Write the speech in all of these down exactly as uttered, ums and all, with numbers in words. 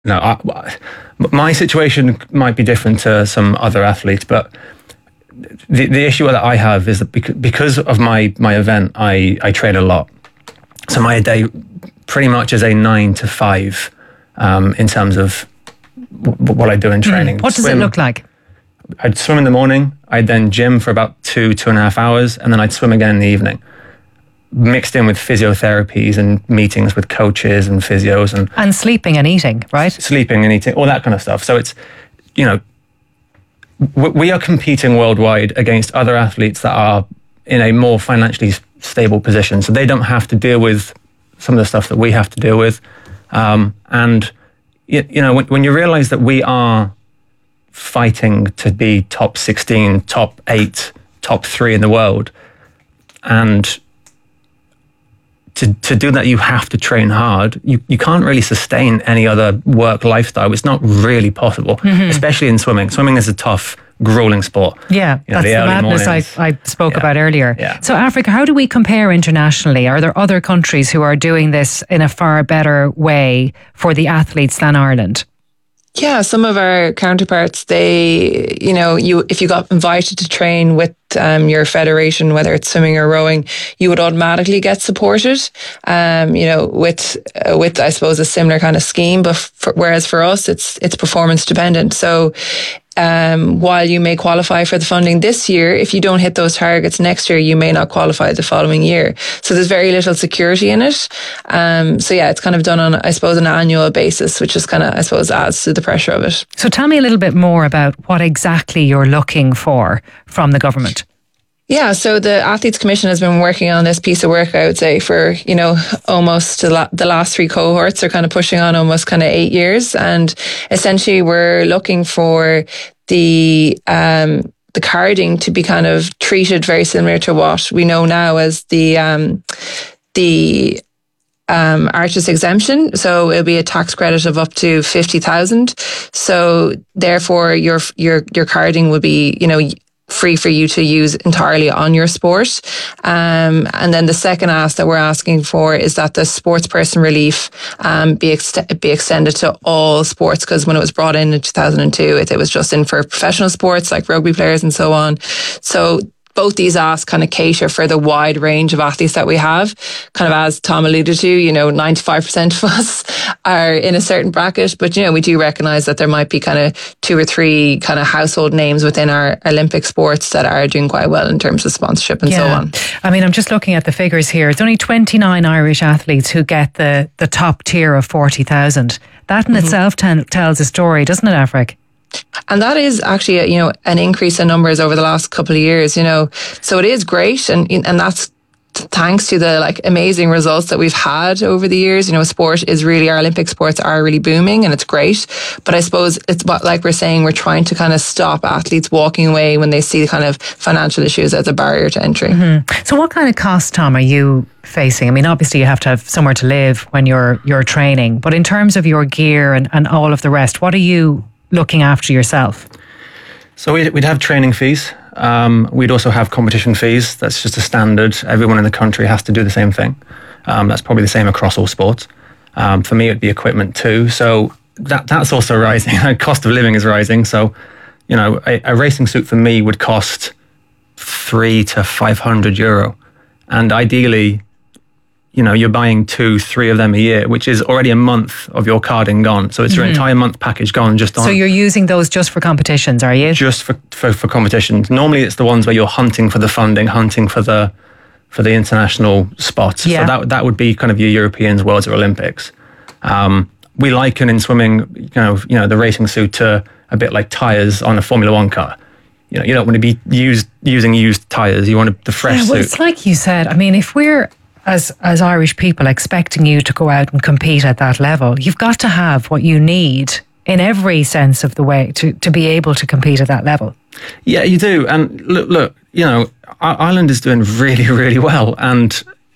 No, I, my situation might be different to some other athletes, but the the issue that I have is that because of my my event, I I train a lot. So my day pretty much is a nine to five um, in terms of w- what I do in training. Mm. What does swim, it look like? I'd swim in the morning. I'd then gym for about two two and a half hours, and then I'd swim again in the evening. Mixed in with physiotherapies and meetings with coaches and physios and and sleeping and eating, right? Sleeping and eating, all that kind of stuff. So it's, you know, w- we are competing worldwide against other athletes that are in a more financially stable position. So they don't have to deal with some of the stuff that we have to deal with. Um, and, you, you know, when, when you realize that we are fighting to be top sixteen, top eight, top three in the world, and To, to do that, you have to train hard. You you can't really sustain any other work lifestyle. It's not really possible, mm-hmm. especially in swimming. Swimming is a tough, grueling sport. Yeah, you know, that's the, the madness I, I spoke yeah. about earlier. Yeah. So Africa, how do we compare internationally? Are there other countries who are doing this in a far better way for the athletes than Ireland? Yeah, some of our counterparts, they, you know, you if you got invited to train with um, your federation, whether it's swimming or rowing, you would automatically get supported, um, you know, with, uh, with, I suppose, a similar kind of scheme. But for, whereas for us, it's, it's performance dependent. So, um, while you may qualify for the funding this year, if you don't hit those targets next year, you may not qualify the following year. So there's very little security in it. Um, so yeah, it's kind of done on, I suppose, an annual basis, which is kind of, I suppose, adds to the pressure of it. So tell me a little bit more about what exactly you're looking for from the government. Yeah, so the Athletes Commission has been working on this piece of work, I would say, for, you know, almost the last three cohorts are kind of pushing on almost kind of eight years. And essentially we're looking for the, um, the carding to be kind of treated very similar to what we know now as the, um, the, Um, artist exemption. So it'll be a tax credit of up to fifty thousand. So therefore your, your, your carding will be, you know, free for you to use entirely on your sport. Um, and then the second ask that we're asking for is that the sports person relief um, be, ex- be extended to all sports, because when it was brought in in two thousand two, it, it was just in for professional sports like rugby players and so on. So both these asks kind of cater for the wide range of athletes that we have. Kind of as Tom alluded to, you know, ninety-five percent of us are in a certain bracket, but, you know, we do recognise that there might be kind of two or three kind of household names within our Olympic sports that are doing quite well in terms of sponsorship and yeah. so on. I mean, I'm just looking at the figures here. It's only twenty-nine Irish athletes who get the, the top tier of forty thousand. That in mm-hmm. itself t- tells a story, doesn't it, Afric? And that is actually, you know, an increase in numbers over the last couple of years, you know. So it is great. And and that's thanks to the like amazing results that we've had over the years. You know, sport is really, our Olympic sports are really booming and it's great. But I suppose it's what, like we're saying, we're trying to kind of stop athletes walking away when they see kind of financial issues as a barrier to entry. Mm-hmm. So what kind of costs, Tom, are you facing? I mean, obviously you have to have somewhere to live when you're you're training. But in terms of your gear and, and all of the rest, what are you looking after yourself? So we'd, we'd have training fees. Um, we'd also have competition fees. That's just a standard. Everyone in the country has to do the same thing. Um, that's probably the same across all sports. Um, for me, it'd be equipment too. So that that's also rising. Cost of living is rising. So, you know, a, a racing suit for me would cost three to five hundred euro, and ideally, you know, you're buying two, three of them a year, which is already a month of your carding gone. So it's mm-hmm. your entire month package gone just on. So you're using those just for competitions, are you? Just for, for, for competitions. Normally it's the ones where you're hunting for the funding, hunting for the for the international spots. Yeah. So that that would be kind of your Europeans, Worlds or Olympics. Um, we liken in swimming, you know, you know, the racing suit to a bit like tyres on a Formula One car. You know, you don't want to be used using used tyres. You want the fresh yeah, well, suit. It's like you said. I mean, if we're As as Irish people expecting you to go out and compete at that level, you've got to have what you need in every sense of the way to, to be able to compete at that level. Yeah, you do. And look, look, you know, Ireland is doing really, really well. And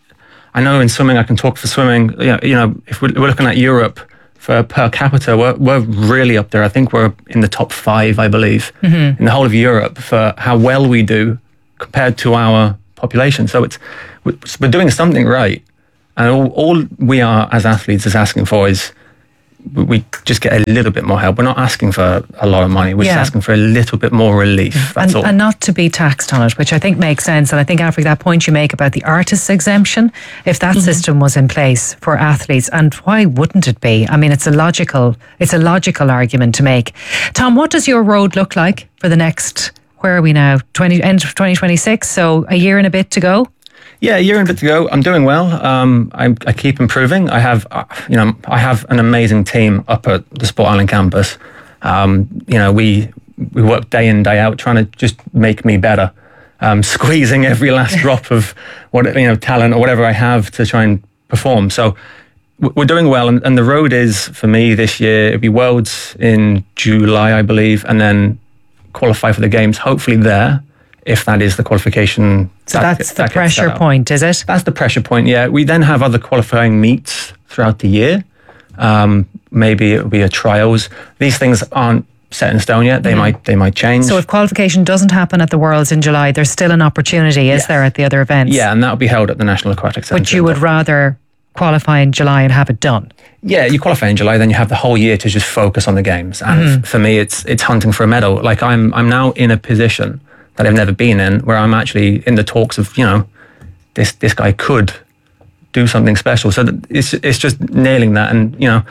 I know in swimming, I can talk for swimming, you know, you know if we're, we're looking at Europe for per capita, we're, we're really up there. I think we're in the top five, I believe, mm-hmm. in the whole of Europe for how well we do compared to our population. So it's we're doing something right, and all, all we are as athletes is asking for is we just get a little bit more help. We're not asking for a lot of money. We're Yeah. just asking for a little bit more relief. That's and, all. and not to be taxed on it, which I think makes sense. And I think, Africa, that point you make about the artists exemption, if that Mm-hmm. system was in place for athletes, and why wouldn't it be? I mean, it's a logical, it's a logical argument to make. Tom, what does your road look like for the next, where are we now? twenty end of twenty twenty-six, so a year and a bit to go? Yeah, a year and a bit to go. I'm doing well. Um, I, I keep improving. I have, uh, you know, I have an amazing team up at the Sport Island campus. Um, you know, we we work day in, day out, trying to just make me better, um, squeezing every last drop of what you know talent or whatever I have to try and perform. So w- we're doing well, and, and the road is for me this year. It'll be Worlds in July, I believe, and then qualify for the games. Hopefully there, if that is the qualification. So that- that's the that gets pressure set up. point, is it? That's the pressure point, yeah. We then have other qualifying meets throughout the year. Um, maybe it'll be a trials. These things aren't set in stone yet. They Mm-hmm. might they might change. So if qualification doesn't happen at the Worlds in July, there's still an opportunity, is Yes. there, at the other events? yeah, and that'll be held at the National Aquatic Centre. But you would rather qualify in July and have it done? Yeah, you qualify in July, then you have the whole year to just focus on the games. And Mm-hmm. f- for me, it's it's hunting for a medal. Like I'm I'm now in a position that I've never been in, where I'm actually in the talks of, you know, this this guy could do something special. So that it's it's just nailing that, and you know,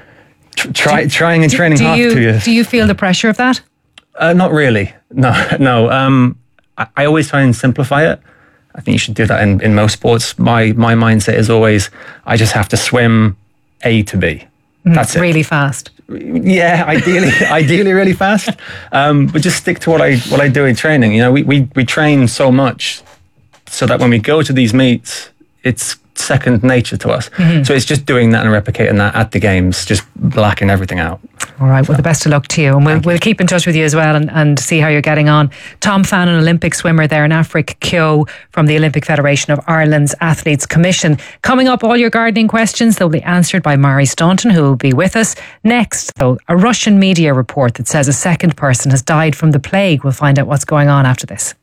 tr- try, trying and training do hard you, for two years. Do you feel the pressure of that? Uh, not really. No, no. Um, I, I always try and simplify it. I think you should do that in, in most sports. My my mindset is always, I just have to swim A to B. That's it. Really fast. Yeah, ideally, ideally, really fast. Um, but just stick to what I what I do in training. You know, we, we we train so much, so that when we go to these meets, it's second nature to us. Mm-hmm. So it's just doing that and replicating that at the games, just blacking everything out. All right, well, the best of luck to you. And we'll, we'll keep in touch with you as well and, and see how you're getting on. Tom Fannin, Olympic swimmer there, and Afric Kyo from the Olympic Federation of Ireland's Athletes Commission. Coming up, all your gardening questions, they'll be answered by Mari Staunton, who will be with us. Next, though, a Russian media report that says a second person has died from the plague. We'll find out what's going on after this.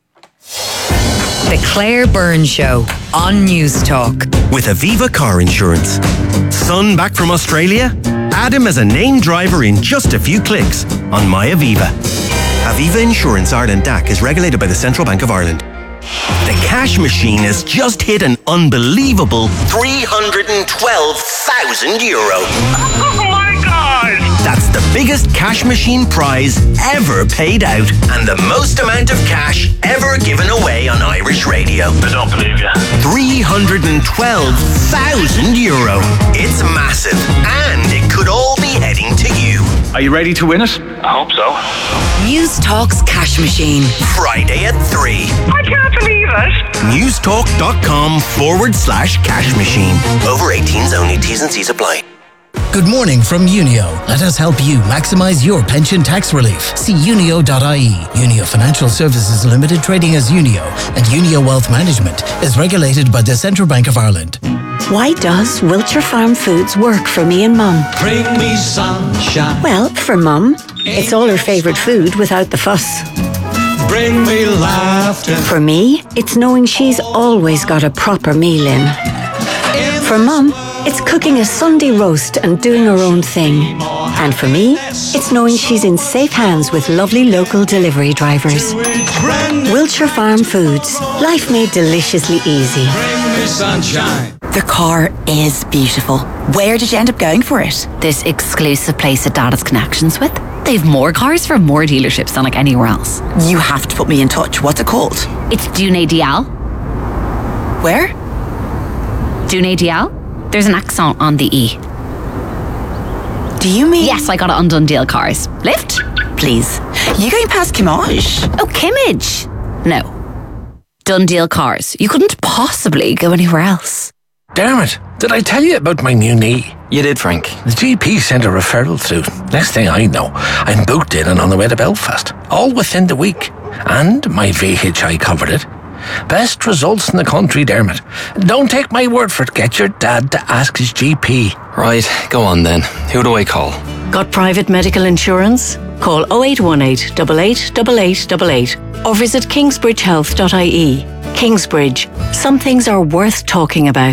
The Claire Burns Show on News Talk. With Aviva Car Insurance. Son back from Australia? Add him as a named driver in just a few clicks on My Aviva. Aviva Insurance Ireland D A C is regulated by the Central Bank of Ireland. The cash machine has just hit an unbelievable three hundred twelve thousand euro. Oh my God! That's the biggest cash machine prize ever paid out and the most amount of cash ever given away on Irish radio. I don't believe you. three hundred twelve thousand euro. It's massive and it could all be heading to you. Are you ready to win it? I hope so. News Talk's cash machine. Friday at three. I can't believe it. Newstalk.com forward slash cash machine. Over eighteens only. T's and C's apply. Good morning from Unio. Let us help you maximise your pension tax relief. See unio dot I E. Unio Financial Services Limited, trading as Unio, and Unio Wealth Management is regulated by the Central Bank of Ireland. Why does Wiltshire Farm Foods work for me and Mum? Bring me sunshine. Well, for Mum, it's all her favourite food without the fuss. Bring me laughter. For me, it's knowing she's always got a proper meal in. For Mum, it's cooking a Sunday roast and doing her own thing. And for me, it's knowing she's in safe hands with lovely local delivery drivers. Wiltshire Farm Foods. Life made deliciously easy. Bring me sunshine. The car is beautiful. Where did you end up going for it? This exclusive place that Dad has connections with. They've more cars from more dealerships than like anywhere else. You have to put me in touch. What's it called? It's Dune Dial. Where? Dune Dial? There's an accent on the E. Do you mean? Yes, I got it on Dundee Cars. Lift? Please. You going past Kimmage? Oh, Kimmage. No. Dundee Cars. You couldn't possibly go anywhere else. Dermot, did I tell you about my new knee? You did, Frank. The G P sent a referral through. Next thing I know, I'm booked in and on the way to Belfast. All within the week. And my V H I covered it. Best results in the country, Dermot. Don't take my word for it. Get your dad to ask his G P. Right, go on then. Who do I call? Got private medical insurance? Call oh eight one eight, eight eight eight eight eight eight or visit kingsbridge health dot I E. Kingsbridge. Some things are worth talking about.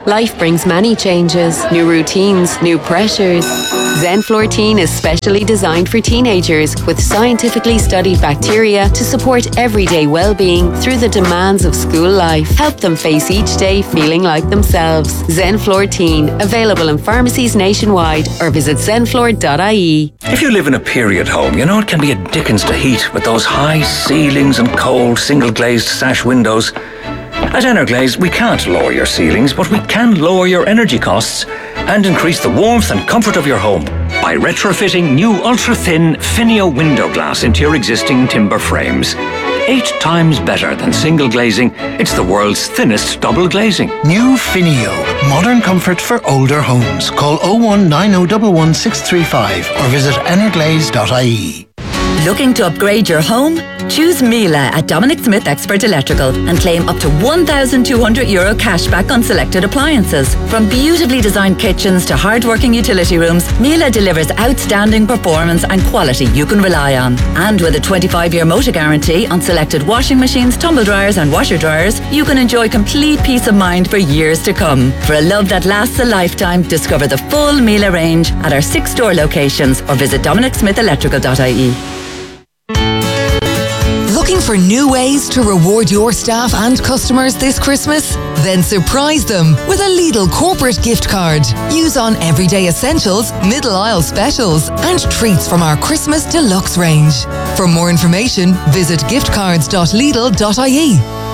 Life brings many changes, new routines, new pressures. Zenflortine is specially designed for teenagers with scientifically studied bacteria to support everyday well-being through the demands of school life. Help them face each day feeling like themselves. Zenflortine, available in pharmacies nationwide or visit zenflor dot I E. If you live in a period home, you know it can be a dickens to heat with those high ceilings and cold single-glazed sash windows. At Energlaze, we can't lower your ceilings, but we can lower your energy costs and increase the warmth and comfort of your home by retrofitting new ultra-thin Finio window glass into your existing timber frames. Eight times better than single glazing, it's the world's thinnest double glazing. New Finio, modern comfort for older homes. Call oh one nine oh one one six three five or visit energlaze dot I E. Looking to upgrade your home? Choose Miele at Dominic Smith Expert Electrical and claim up to one thousand two hundred euro cashback on selected appliances. From beautifully designed kitchens to hard-working utility rooms, Miele delivers outstanding performance and quality you can rely on. And with a twenty-five year motor guarantee on selected washing machines, tumble dryers and washer dryers, you can enjoy complete peace of mind for years to come. For a love that lasts a lifetime, discover the full Miele range at our six store locations or visit dominic smith electrical dot I E. Looking for new ways to reward your staff and customers this Christmas? Then surprise them with a Lidl corporate gift card. Use on everyday essentials, middle aisle specials, and treats from our Christmas deluxe range. For more information, visit gift cards dot lidl dot I E.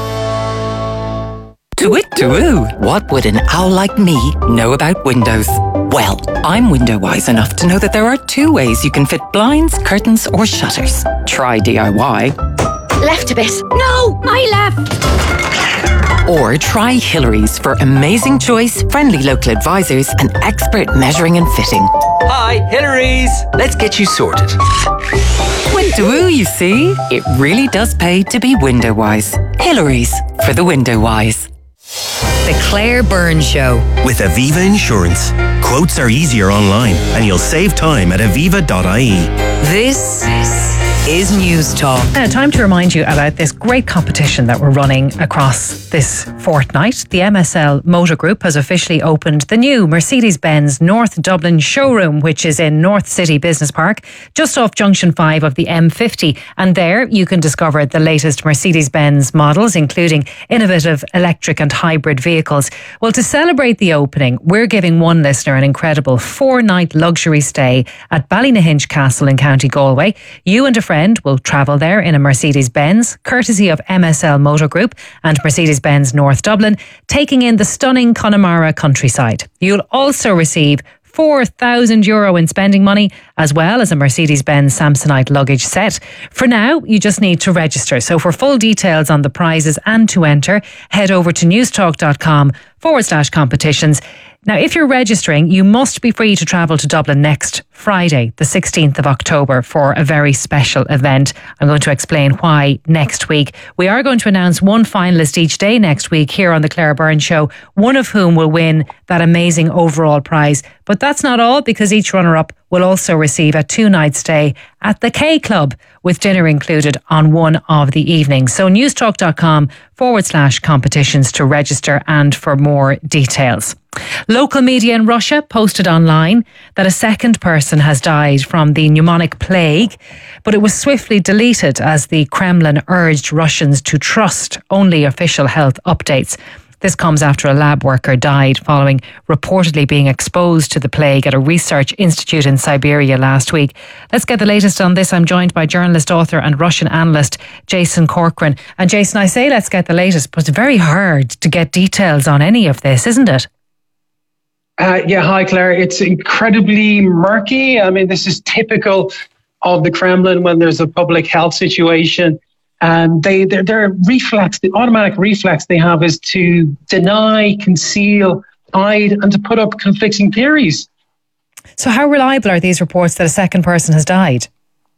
To-it-to-oo. What would an owl like me know about windows? Well, I'm window wise enough to know that there are two ways you can fit blinds, curtains, or shutters. Try D I Y. Left a bit. No, my left. Or try Hillary's for amazing choice, friendly local advisors, and expert measuring and fitting. Hi, Hillary's. Let's get you sorted. Window-oo, you see? It really does pay to be window wise. Hillary's for the window wise. The Claire Byrne Show. With Aviva Insurance. Quotes are easier online and you'll save time at aviva dot I E. This is News Talk. Now, time to remind you about this great competition that we're running across this fortnight. The M S L Motor Group has officially opened the new Mercedes-Benz North Dublin showroom, which is in North City Business Park, just off Junction five of the M fifty. And there you can discover the latest Mercedes-Benz models, including innovative electric and hybrid vehicles. Well, to celebrate the opening, we're giving one listener an incredible four-night luxury stay at Ballynahinch Castle in County Galway. You and a friend will travel there in a Mercedes-Benz, courtesy of M S L Motor Group and Mercedes-Benz North Dublin, taking in the stunning Connemara countryside. You'll also receive four thousand euro in spending money, as well as a Mercedes-Benz Samsonite luggage set. For now, you just need to register. So for full details on the prizes and to enter, head over to newstalk.com forward slash competitions. Now, if you're registering, you must be free to travel to Dublin next Friday, the sixteenth of October, for a very special event. I'm going to explain why next week. We are going to announce one finalist each day next week here on the Claire Byrne Show, one of whom will win that amazing overall prize. But that's not all, because each runner-up will also receive a two-night stay at the K Club with dinner included on one of the evenings. So newstalk.com forward slash competitions to register and for more details. Local media in Russia posted online that a second person has died from the pneumonic plague, but it was swiftly deleted as the Kremlin urged Russians to trust only official health updates. This comes after a lab worker died following reportedly being exposed to the plague at a research institute in Siberia last week. Let's get the latest on this. I'm joined by journalist, author and Russian analyst Jason Corcoran. And Jason, I say let's get the latest, but it's very hard to get details on any of this, isn't it? Uh, yeah, hi Claire. It's incredibly murky. I mean, this is typical of the Kremlin when there's a public health situation. And they, their, their reflex, the automatic reflex they have is to deny, conceal, hide, and to put up conflicting theories. So how reliable are these reports that a second person has died?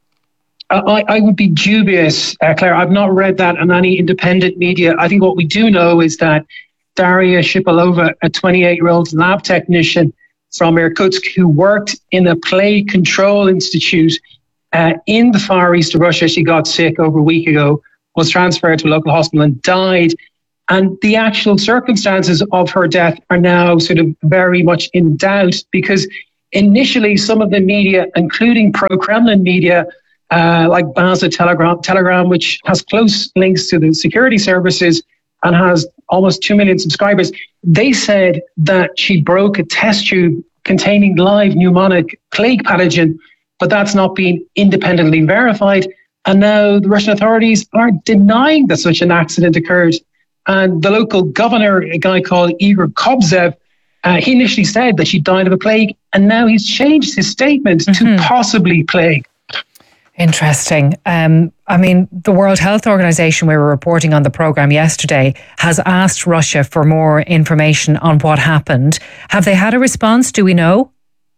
Uh, I, I would be dubious, uh, Claire. I've not read that in any independent media. I think what we do know is that Daria Shipilova, a twenty-eight-year-old lab technician from Irkutsk who worked in a plague control institute uh, in the far east of Russia. She got sick over a week ago, was transferred to a local hospital and died. And the actual circumstances of her death are now sort of very much in doubt, because initially some of the media, including pro-Kremlin media, uh, like Baza Telegram, Telegram, which has close links to the security services and has almost two million subscribers, they said that she broke a test tube containing live pneumonic plague pathogen, but that's not been independently verified. And now the Russian authorities are denying that such an accident occurred. And the local governor, a guy called Igor Kobzev, uh, he initially said that she died of a plague, and now he's changed his statement mm-hmm. to possibly plague. Interesting. Um, I mean, the World Health Organization, we were reporting on the program yesterday, has asked Russia for more information on what happened. Have they had a response? Do we know?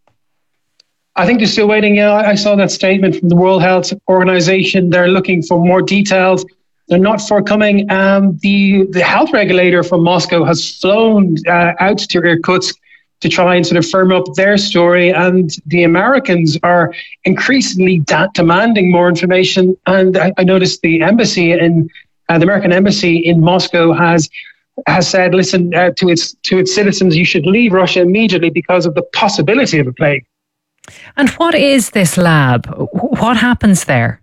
I think they're still waiting. Yeah, I saw that statement from the World Health Organization. They're looking for more details. They're not forthcoming. Um, the, the health regulator from Moscow has flown uh, out to Irkutsk to try and sort of firm up their story. And the Americans are increasingly da- demanding more information. And I, I noticed the embassy in uh, the American embassy in Moscow has has said, listen, uh, to its to its citizens, you should leave Russia immediately because of the possibility of a plague. And what is this lab? What happens there?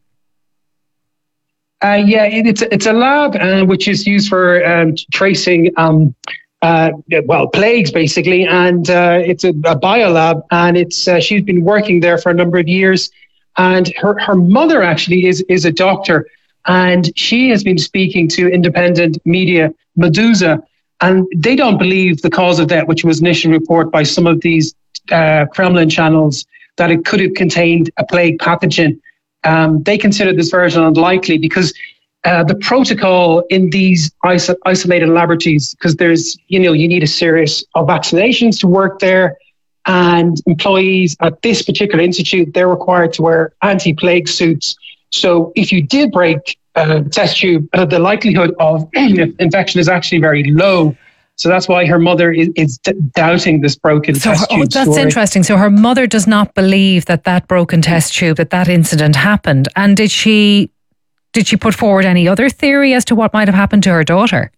Uh, yeah, it, it's it's a lab uh, which is used for um, tracing. Um, Uh, well, plagues basically, and uh, it's a, a biolab, and it's uh, she's been working there for a number of years, and her, her mother actually is is a doctor, and she has been speaking to independent media, Meduza, and they don't believe the cause of death, which was initially reported by some of these uh, Kremlin channels, that it could have contained a plague pathogen. Um, they consider this version unlikely because Uh, the protocol in these iso- isolated laboratories, because there's, you know, you need a series of vaccinations to work there, and employees at this particular institute, they're required to wear anti-plague suits. So if you did break a uh, test tube, uh, the likelihood of infection is actually very low. So that's why her mother is, is d- doubting this broken so test her, tube oh, That's story. interesting. So her mother does not believe that that broken test tube, that that incident happened. And did she... Did she put forward any other theory as to what might have happened to her daughter?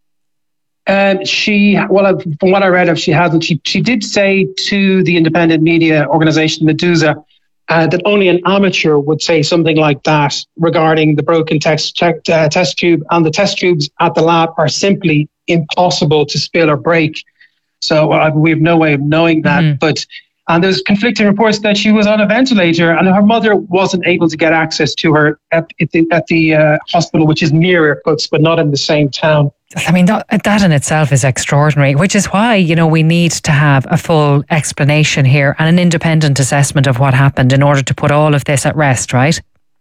Um, she, well, from what I read of, she hasn't. She she did say to the independent media organization Meduza uh, that only an amateur would say something like that regarding the broken test check, uh, test tube, and the test tubes at the lab are simply impossible to spill or break. So uh, we have no way of knowing that, mm-hmm. but. And there's conflicting reports that she was on a ventilator, and her mother wasn't able to get access to her at, at the, at the uh, hospital, which is near Irkutsk, but not in the same town. I mean, that, that in itself is extraordinary, which is why, you know, we need to have a full explanation here and an independent assessment of what happened in order to put all of this at rest, right?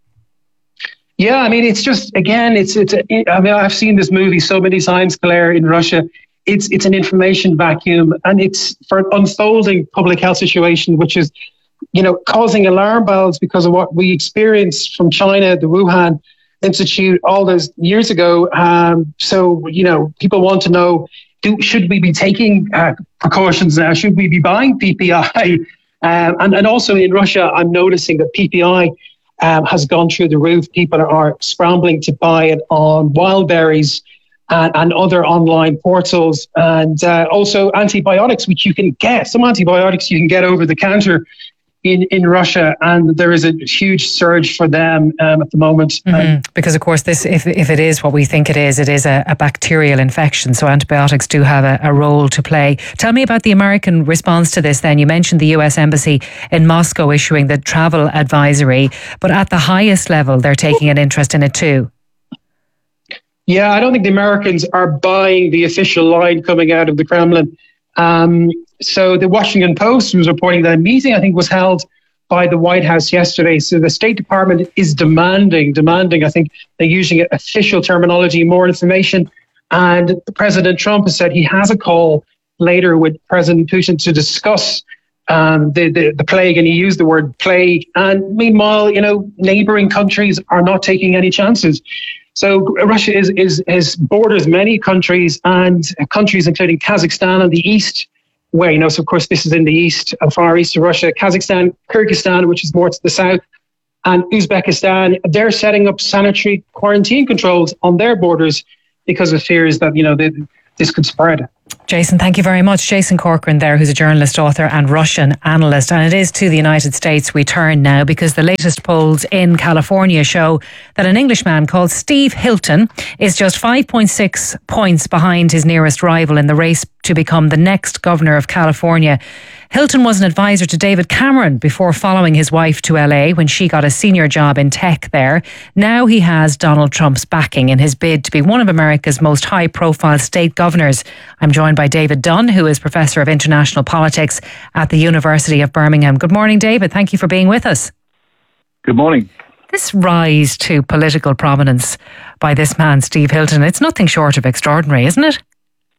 Yeah, I mean, it's just, again, it's, it's. I mean, I've seen this movie so many times, Claire, in Russia. It's it's an information vacuum, and it's for an unfolding public health situation, which is, you know, causing alarm bells because of what we experienced from China, the Wuhan Institute, all those years ago. Um, so, you know, people want to know, do, should we be taking uh, precautions now? Should we be buying P P I? Um, and, and also in Russia, I'm noticing that P P I um, has gone through the roof. People are scrambling to buy it on Wildberries And, and other online portals, and uh, also antibiotics, which you can get. Some antibiotics you can get over the counter in, in Russia, and there is a huge surge for them um, at the moment. Mm-hmm. Um, because, of course, this if, if it is what we think it is, it is a, a bacterial infection, so antibiotics do have a, a role to play. Tell me about the American response to this then. You mentioned the U S Embassy in Moscow issuing the travel advisory, but at the highest level, they're taking an interest in it too. Yeah, I don't think the Americans are buying the official line coming out of the Kremlin. Um, so the Washington Post was reporting that a meeting, I think, was held by the White House yesterday. So the State Department is demanding, demanding, I think they're using official terminology, more information. And President Trump has said he has a call later with President Putin to discuss um, the, the, the plague, and he used the word plague. And meanwhile, you know, neighboring countries are not taking any chances. So Russia is, is, is borders many countries, and countries including Kazakhstan on the east, where, you know, so of course this is in the east, uh, far east of Russia, Kazakhstan, Kyrgyzstan, which is more to the south, and Uzbekistan. They're setting up sanitary quarantine controls on their borders because of fears that, you know, they, this could spread. Jason, thank you very much. Jason Corcoran there, who's a journalist, author and Russian analyst. And it is to the United States we turn now, because the latest polls in California show that an Englishman called Steve Hilton is just five point six points behind his nearest rival in the race to become the next governor of California. Hilton was an advisor to David Cameron before following his wife to L A when she got a senior job in tech there. Now he has Donald Trump's backing in his bid to be one of America's most high-profile state governors. I'm joined by David Dunn, who is Professor of International Politics at the University of Birmingham. Good morning, David. Thank you for being with us. Good morning. This rise to political prominence by this man, Steve Hilton, it's nothing short of extraordinary, isn't it?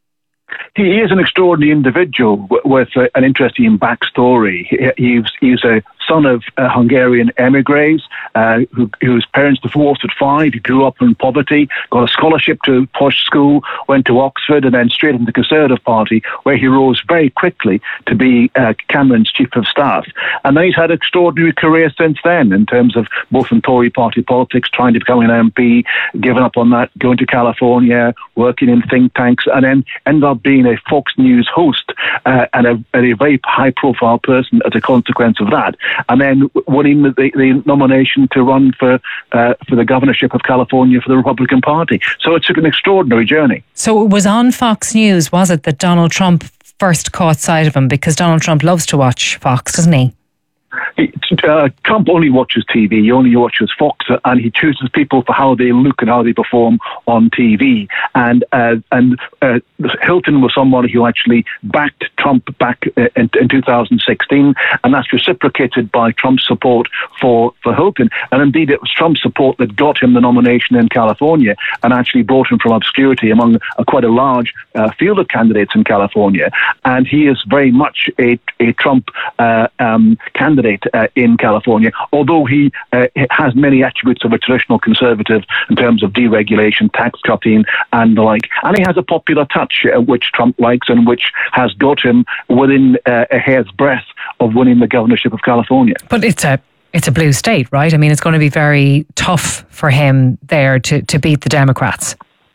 He is an extraordinary individual with uh, an interesting backstory. He, he's, he's a son of uh, Hungarian emigres uh, who, whose parents divorced at five. He grew up in poverty, got a scholarship to posh school, went to Oxford, and then straight into the Conservative Party, where he rose very quickly to be uh, Cameron's chief of staff. And then he's had an extraordinary career since then, in terms of both in Tory party politics, trying to become an M P, giving up on that, going to California, working in think tanks, and then ended up being a Fox News host uh, and, a, and a very high-profile person as a consequence of that. And then winning the, the nomination to run for uh, for the governorship of California for the Republican Party. So it took an extraordinary journey. So it was on Fox News, was it, that Donald Trump first caught sight of him? Because Donald Trump loves to watch Fox, doesn't he? He, uh, Trump only watches T V. He only watches Fox, and he chooses people for how they look and how they perform on T V. And uh, and uh, Hilton was someone who actually backed Trump back in, in two thousand sixteen, and that's reciprocated by Trump's support for, for Hilton. And indeed, it was Trump's support that got him the nomination in California and actually brought him from obscurity among a, quite a large uh, field of candidates in California. And he is very much a, a Trump uh, um, candidate Uh, in California, although he uh, has many attributes of a traditional conservative in terms of deregulation, tax cutting, and the like. And he has a popular touch, uh, which Trump likes and which has got him within uh, a hair's breadth of winning the governorship of California. But it's a it's a blue state, right? I mean, it's going to be very tough for him there to, to beat the Democrats.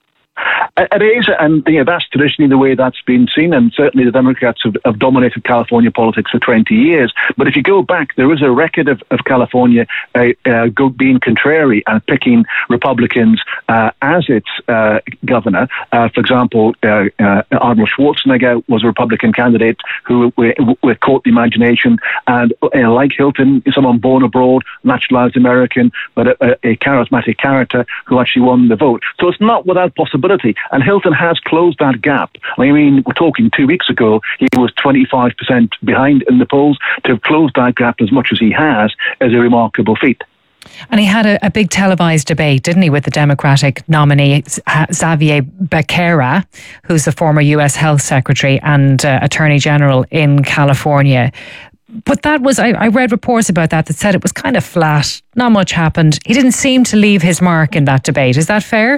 It is, and you know, that's traditionally the way that's been seen, and certainly the Democrats have, have dominated California politics for twenty years. But if you go back, there is a record of, of California uh, uh, go, being contrary and picking Republicans uh, as its uh, governor. Uh, for example, uh, uh, Arnold Schwarzenegger was a Republican candidate who, who, who caught the imagination, and uh, like Hilton, someone born abroad, naturalized American, but a, a charismatic character who actually won the vote. So it's not without possibility. And Hilton has closed that gap. I mean, we're talking two weeks ago, he was twenty-five percent behind in the polls. To have closed that gap as much as he has is a remarkable feat. And he had a, a big televised debate, didn't he, with the Democratic nominee, Xavier Becerra, who's the former U S Health Secretary and uh, Attorney General in California. But that was, I, I read reports about that that said it was kind of flat. Not much happened. He didn't seem to leave his mark in that debate. Is that fair?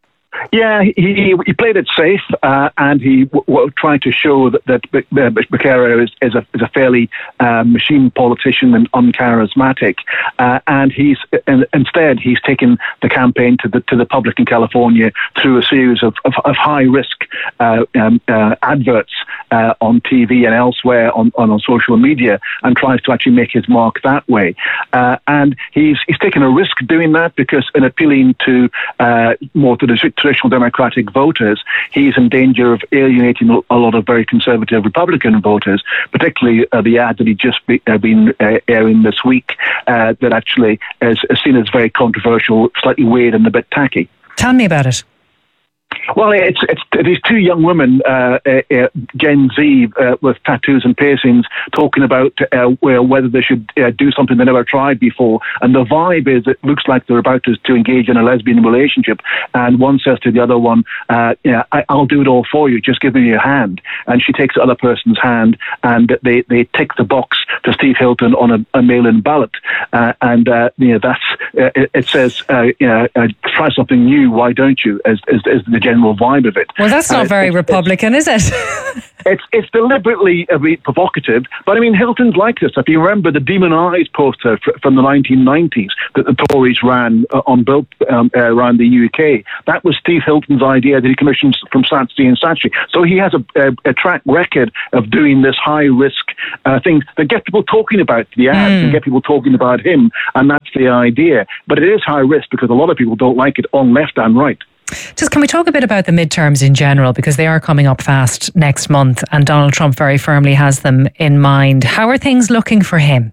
Yeah, he he played it safe, uh, and he w- w- tried to show that, that B- B- Becerra is, is, a, is a fairly uh, machine politician and uncharismatic. Uh, and he's and instead he's taken the campaign to the to the public in California through a series of, of, of high risk uh, um, uh, adverts uh, on T V and elsewhere on, on, on social media, and tries to actually make his mark that way. Uh, and he's he's taken a risk doing that, because in appealing to uh, more to the traditional Democratic voters, he's in danger of alienating a lot of very conservative Republican voters, particularly uh, the ad that he just be, uh, been uh, airing this week uh, that actually is, is seen as very controversial, slightly weird and a bit tacky. Tell me about it. Well, it's it's these two young women, uh, uh, Gen Z, uh, with tattoos and piercings, talking about uh, well, whether they should uh, do something they never tried before. And the vibe is, it looks like they're about to, to engage in a lesbian relationship. And one says to the other one, uh, yeah, I, I'll do it all for you, just give me your hand. And she takes the other person's hand, and they, they tick the box to Steve Hilton on a, a mail-in ballot. Uh, and uh, you know, that's uh, it, it says, uh, you know, uh, try something new, why don't you, as, as, as the Gen general vibe of it. Well, that's not uh, very it's, Republican, it's, is it? It's it's deliberately a bit provocative, but I mean, Hilton's like this. If you remember the Demon Eyes poster from the nineteen nineties that the Tories ran uh, on built um, uh, around the U K, that was Steve Hilton's idea that he commissioned from Saatchi and Saatchi. So he has a, a, a track record of doing this high risk uh, thing that get people talking about the ads mm. and get people talking about him, and that's the idea. But it is high risk because a lot of people don't like it on left and right. Just can we talk a bit about the midterms in general, because they are coming up fast next month and Donald Trump very firmly has them in mind. How are things looking for him?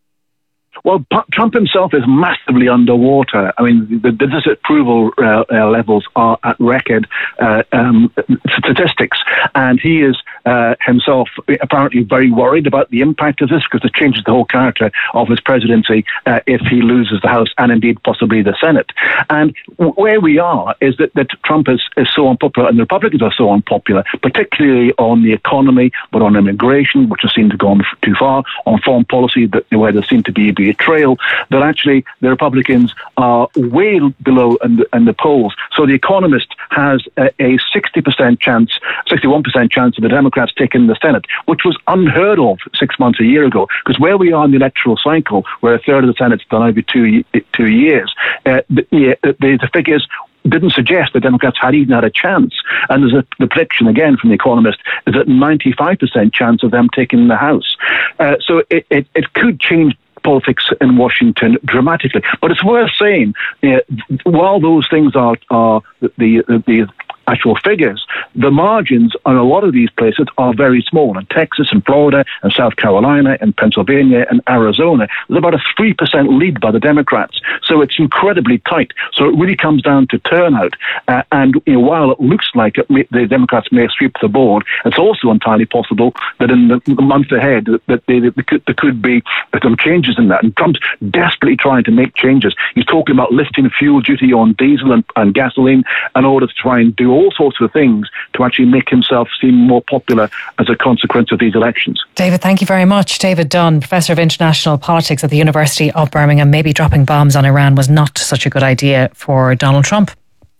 Well, Trump himself is massively underwater. I mean, the, the disapproval uh, uh, levels are at record uh, um, statistics, and he is uh, himself apparently very worried about the impact of this because it changes the whole character of his presidency uh, if he loses the House and indeed possibly the Senate. And where we are is that, that Trump is, is so unpopular and the Republicans are so unpopular, particularly on the economy, but on immigration, which has seemed to have gone too far, on foreign policy, that, where there seemed to be a trail, that actually the Republicans are way below in the, in the polls. So The Economist has a, a sixty percent chance, sixty-one percent chance of the Democrats taking the Senate, which was unheard of six months, a year ago. Because where we are in the electoral cycle, where a third of the Senate's done every two, two years, uh, the, the, the figures didn't suggest the Democrats had even had a chance. And there's a, the prediction, again, from The Economist, is that ninety-five percent chance of them taking the House. Uh, so it, it, it could change politics in Washington dramatically. But it's worth saying, uh, while those things are, are the, the, the actual figures, the margins on a lot of these places are very small. In Texas and Florida and South Carolina and Pennsylvania and Arizona, there's about a three percent lead by the Democrats. So it's incredibly tight. So it really comes down to turnout. Uh, and you know, while it looks like it may, the Democrats may sweep the board, it's also entirely possible that in the, the month ahead that they, they, they could, there could be some changes in that. And Trump's desperately trying to make changes. He's talking about lifting fuel duty on diesel and, and gasoline in order to try and do all sorts of things to actually make himself seem more popular as a consequence of these elections. David, thank you very much. David Dunn, Professor of International Politics at the University of Birmingham. Maybe dropping bombs on Iran was not such a good idea for Donald Trump.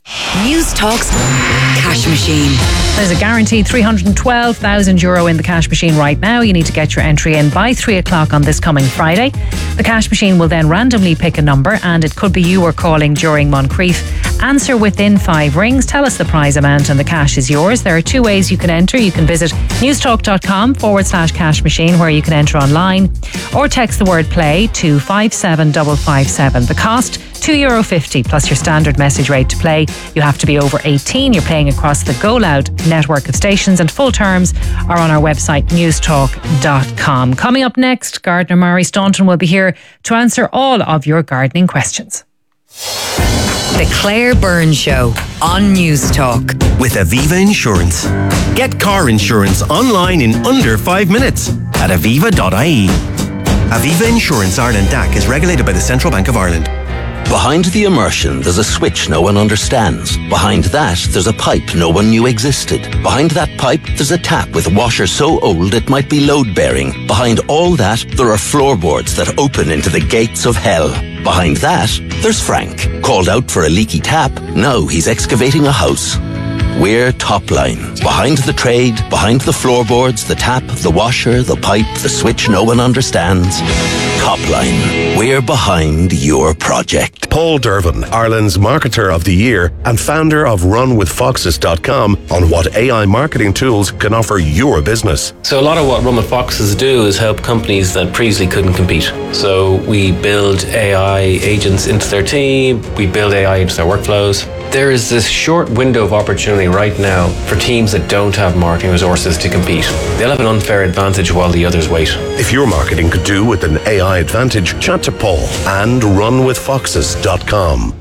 News Talk's Cash Machine. There's a guaranteed three hundred twelve thousand euro in the cash machine right now. You need to get your entry in by three o'clock on this coming Friday. The cash machine will then randomly pick a number, and it could be you or calling during Moncrief. Answer within five rings. Tell us the prize amount and the cash is yours. There are two ways you can enter. You can visit newstalk.com forward slash cash machine where you can enter online, or text the word play to five seven five five seven. The cost, two euro fifty plus your standard message rate to play. You have to be over eighteen. You're playing across the Go Loud network of stations, and full terms are on our website newstalk dot com. Coming up next, gardener Mary Staunton will be here to answer all of your gardening questions. The Claire Byrne Show on News Talk. With Aviva Insurance. Get car insurance online in under five minutes at aviva dot I E. Aviva Insurance Ireland D A C is regulated by the Central Bank of Ireland. Behind the immersion, there's a switch no one understands. Behind that, there's a pipe no one knew existed. Behind that pipe, there's a tap with a washer so old it might be load-bearing. Behind all that, there are floorboards that open into the gates of hell. Behind that, there's Frank. Called out for a leaky tap, now he's excavating a house. We're Topline. Behind the trade, behind the floorboards, the tap, the washer, the pipe, the switch no one understands. Topline. We're behind your project. Paul Dervin, Ireland's Marketer of the Year and founder of run with foxes dot com, on what A I marketing tools can offer your business. So a lot of what Run with Foxes do is help companies that previously couldn't compete. So we build A I agents into their team, we build A I into their workflows. There is this short window of opportunity right now for teams that don't have marketing resources to compete. They'll have an unfair advantage while the others wait. If your marketing could do with an A I advantage, chat to Paul and run with foxes dot com.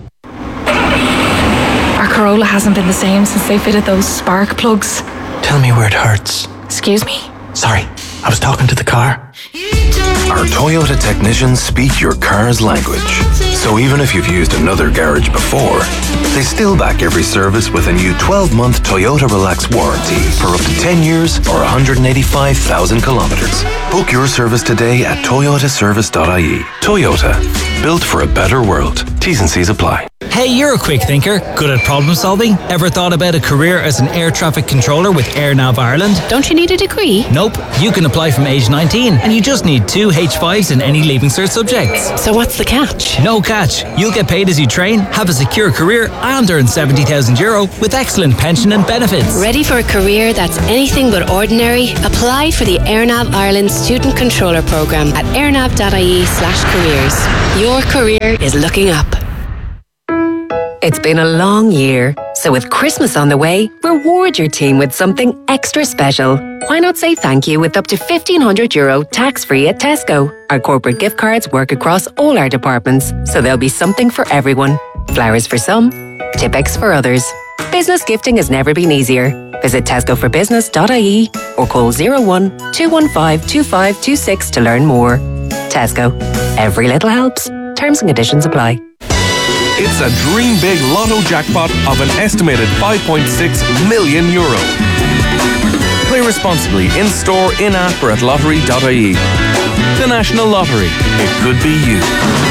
Our Corolla hasn't been the same since they fitted those spark plugs. Tell me where it hurts. Excuse me? Sorry, I was talking to the car. Our Toyota technicians speak your car's language. So even if you've used another garage before, they still back every service with a new twelve-month Toyota Relax warranty for up to ten years or one hundred eighty-five thousand kilometers. Book your service today at toyota service dot I E. Toyota, built for a better world. T's and C's apply. Hey, you're a quick thinker, good at problem solving. Ever thought about a career as an air traffic controller with AirNav Ireland? Don't you need a degree? Nope. You can apply from age nineteen and you just need two H fives in any Leaving Cert subjects. So what's the catch? No catch. You'll get paid as you train, have a secure career and earn seventy thousand euro with excellent pension and benefits. Ready for a career that's anything but ordinary? Apply for the AirNav Ireland Student Controller Programme at airnav.ie slash careers. Your career is looking up. It's been a long year, so with Christmas on the way, reward your team with something extra special. Why not say thank you with up to fifteen hundred euro tax-free at Tesco? Our corporate gift cards work across all our departments, so there'll be something for everyone. Flowers for some, Tipex for others. Business gifting has never been easier. Visit tesco for business dot I E or call zero one two one five two five two six to learn more. Tesco. Every little helps. Terms and conditions apply. It's a dream big lotto jackpot of an estimated five point six million euro. Play responsibly in store, in app or at lottery dot I E. The National Lottery. It could be you.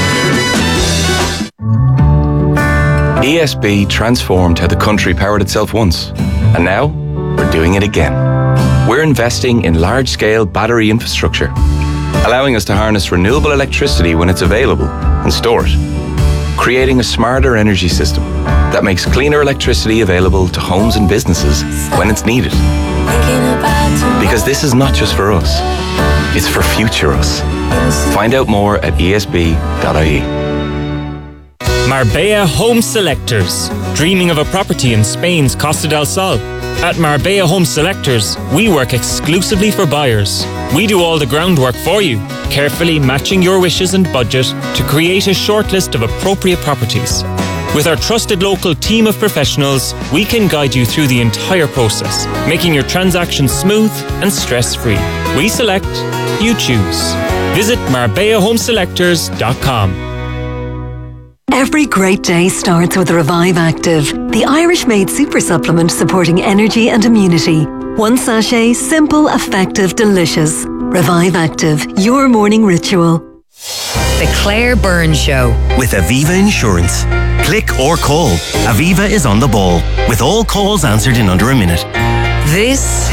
E S B transformed how the country powered itself once, and now we're doing it again. We're investing in large-scale battery infrastructure, allowing us to harness renewable electricity when it's available and store it. Creating a smarter energy system that makes cleaner electricity available to homes and businesses when it's needed. Because this is not just for us, it's for future us. Find out more at E S B dot I E. Marbella Home Selectors. Dreaming of a property in Spain's Costa del Sol? At Marbella Home Selectors, we work exclusively for buyers. We do all the groundwork for you, carefully matching your wishes and budget to create a shortlist of appropriate properties. With our trusted local team of professionals, we can guide you through the entire process, making your transaction smooth and stress-free. We select, you choose. Visit marbella home selectors dot com. Every great day starts with Revive Active, the Irish-made super supplement supporting energy and immunity. One sachet, simple, effective, delicious. Revive Active, your morning ritual. The Claire Byrne Show. With Aviva Insurance. Click or call. Aviva is on the ball, with all calls answered in under a minute. This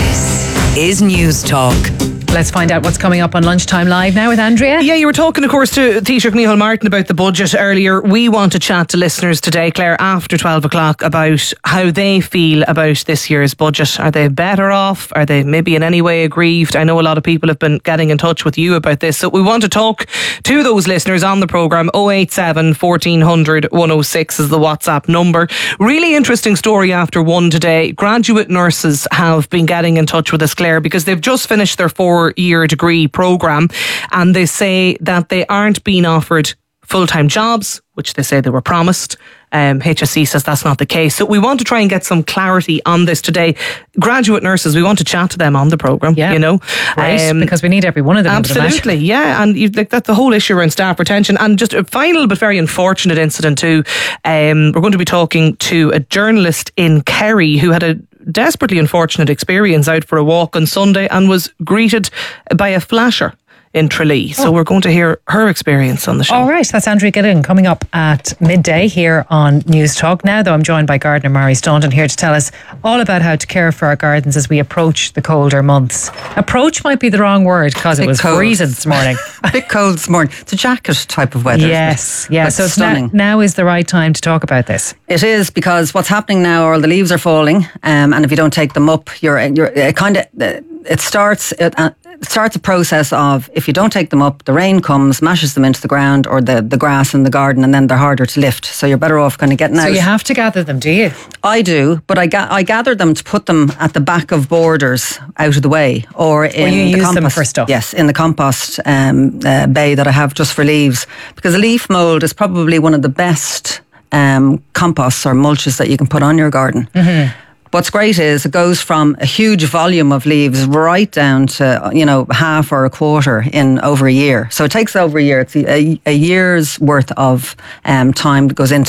is News Talk. Let's find out what's coming up on Lunchtime Live now with Andrea. Yeah, you were talking, of course, to Taoiseach Micheál Martin about the budget earlier. We want to chat to listeners today, Claire, after twelve o'clock about how they feel about this year's budget. Are they better off? Are they maybe in any way aggrieved? I know a lot of people have been getting in touch with you about this. So we want to talk to those listeners on the programme. oh eight seven, fourteen hundred, one oh six is the WhatsApp number. Really interesting story after one today. Graduate nurses have been getting in touch with us, Claire, because they've just finished their four year degree programme and they say that they aren't being offered full-time jobs, which they say they were promised. Um, H S E says that's not the case. So we want to try and get some clarity on this today. Graduate nurses, we want to chat to them on the programme, yeah, you know. Right, um, because we need every one of them. Absolutely, yeah. And you, like, that's the whole issue around staff retention. And just a final but very unfortunate incident too. Um, we're going to be talking to a journalist in Kerry who had a desperately unfortunate experience out for a walk on Sunday and was greeted by a flasher in Tralee. So oh. we're going to hear her experience on the show. All right, that's Andrea Gilligan coming up at midday here on News Talk. Now, though, I'm joined by gardener Mary Staunton here to tell us all about how to care for our gardens as we approach the colder months. Approach might be the wrong word because it was cold. freezing this morning. A bit cold this morning. It's a jacket type of weather. Yes, yeah. That's so it's stunning. now, now is the right time to talk about this. It is, because what's happening now, all the leaves are falling, um, and if you don't take them up, you're you're it kind of it starts. It, uh, It starts a process of, if you don't take them up, the rain comes, mashes them into the ground or the, the grass in the garden, and then they're harder to lift. So you're better off kind of getting out. So you have to gather them, do you? I do, but I, ga- I gather them to put them at the back of borders out of the way, or in or you the use compost. them for stuff. Yes, in the compost um, uh, bay that I have just for leaves, because leaf mould is probably one of the best um, composts or mulches that you can put on your garden. Mm-hmm. What's great is it goes from a huge volume of leaves right down to, you know, half or a quarter in over a year. So it takes over a year. It's a, a year's worth of um, time that goes into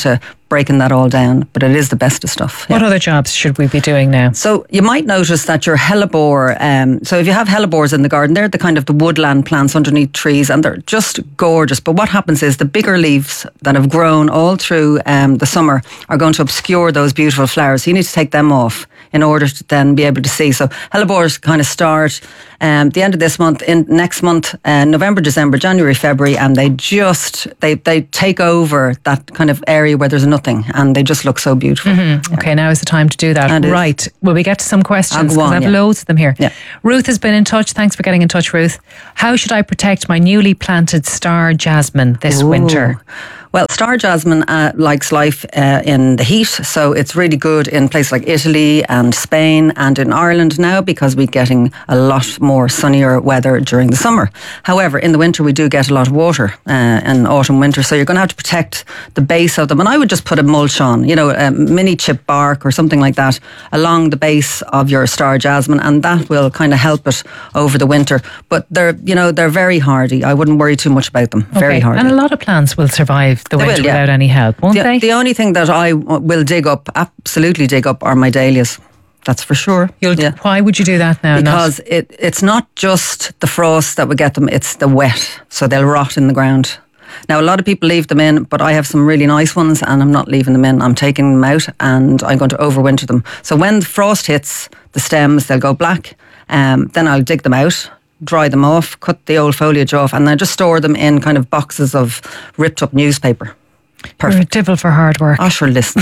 breaking that all down, but it is the best of stuff. What other jobs should we be doing now? So you might notice that your hellebore, um, so if you have hellebores in the garden, they're the kind of the woodland plants underneath trees, and they're just gorgeous. But what happens is the bigger leaves that have grown all through um, the summer are going to obscure those beautiful flowers. So you need to take them off in order to then be able to see. So hellebores kind of start um, the end of this month, in next month, uh, November, December, January, February, and they just, they, they take over that kind of area where there's nothing, and they just look so beautiful. Mm-hmm. Okay, now is the time to do that. And right. Will we get to some questions? I'll go Because on, I have yeah. loads of them here. Yeah. Ruth has been in touch. Thanks for getting in touch, Ruth. How should I protect my newly planted star jasmine this Ooh. winter? Well, star jasmine uh, likes life uh, in the heat, so it's really good in places like Italy and Spain and in Ireland now, because we're getting a lot more sunnier weather during the summer. However, in the winter we do get a lot of water uh, in autumn, winter, so you're going to have to protect the base of them. And I would just put a mulch on, you know, a mini chip bark or something like that along the base of your star jasmine, and that will kind of help it over the winter. But they're, you know, they're very hardy. I wouldn't worry too much about them. Very Okay. hardy. And a lot of plants will survive the They winter will, yeah. without any help, won't the, they? The only thing that I w- will dig up, absolutely dig up, are my dahlias. That's for sure. You'll, yeah. Why would you do that now? Because it, it's not just the frost that would get them, it's the wet. So they'll rot in the ground. Now, a lot of people leave them in, but I have some really nice ones and I'm not leaving them in. I'm taking them out and I'm going to overwinter them. So when the frost hits the stems, they'll go black. Um, then I'll dig them out, dry them off, cut the old foliage off, and then just store them in kind of boxes of ripped up newspaper. Perfect. You're a devil for hard work. I sure listen.